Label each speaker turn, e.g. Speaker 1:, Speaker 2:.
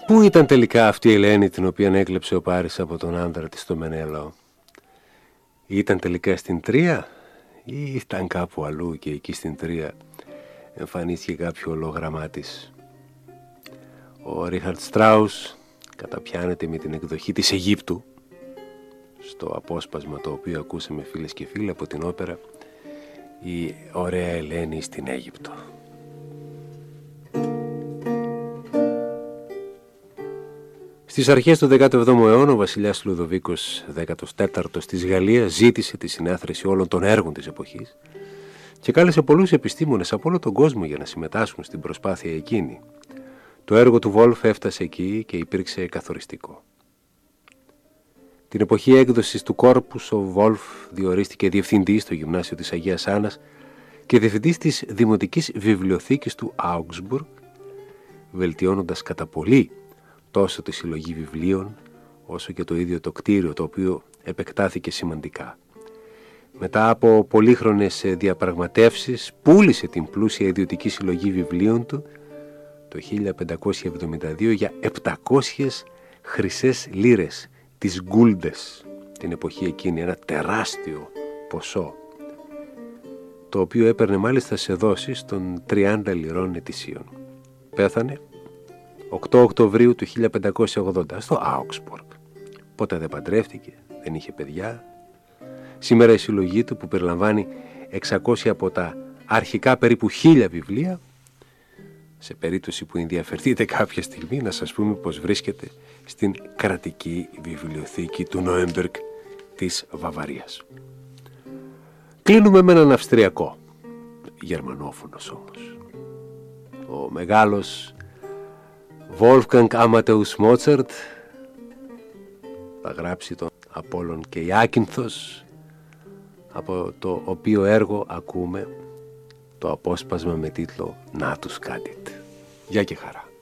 Speaker 1: Πού ήταν τελικά αυτή η Ελένη την οποία έκλεψε ο Πάρης από τον άντρα της στο Μενέλαο? Ήταν τελικά στην Τρία ή ήταν κάπου αλλού και εκεί στην Τρία εμφανίστηκε κάποιο ολόγραμμά της? Ο Ρίχαρτ Στράους καταπιάνεται με την εκδοχή της Αιγύπτου στο απόσπασμα το οποίο ακούσαμε, φίλες και φίλοι, από την όπερα «Η ωραία Ελένη στην Αίγυπτο». Στις αρχές του 17ου αιώνα ο βασιλιάς Λουδοβίκος 14ος της Γαλλίας ζήτησε τη συνάθρηση όλων των έργων της εποχής και κάλεσε πολλούς επιστήμονες από όλο τον κόσμο για να συμμετάσχουν στην προσπάθεια εκείνη. Το έργο του Βόλφ έφτασε εκεί και υπήρξε καθοριστικό. Την εποχή έκδοσης του κόρπους ο Βόλφ διορίστηκε διευθυντής στο γυμνάσιο της Αγίας Άννας και διευθυντής της Δημοτικής Βιβλιοθήκης του Augsburg, βελτιώνοντας κατά πολύ τόσο τη συλλογή βιβλίων όσο και το ίδιο το κτίριο, το οποίο επεκτάθηκε σημαντικά. Μετά από πολύχρονες διαπραγματεύσεις πούλησε την πλούσια ιδιωτική συλλογή βιβλίων του το 1572 για 700 χρυσές λίρες, τις γκούλντες, την εποχή εκείνη, ένα τεράστιο ποσό, το οποίο έπαιρνε μάλιστα σε δόσεις των 30 λιρών ετησίων. Πέθανε 8 Οκτωβρίου του 1580 στο Augsburg. Ποτέ δεν παντρεύτηκε, δεν είχε παιδιά. Σήμερα η συλλογή του, που περιλαμβάνει 600 από τα αρχικά περίπου 1000 βιβλία, σε περίπτωση που ενδιαφερθείτε κάποια στιγμή να σας πούμε πως βρίσκεται στην κρατική βιβλιοθήκη του Νόεμπεργκ της Βαβαρίας. Κλείνουμε με έναν Αυστριακό, γερμανόφωνος όμως. Ο μεγάλος Wolfgang Amadeus Mozart θα γράψει τον Απόλλων και η Άκυνθος, από το οποίο έργο ακούμε το απόσπασμα με τίτλο «Να τους κάτιτ». Γεια και χαρά.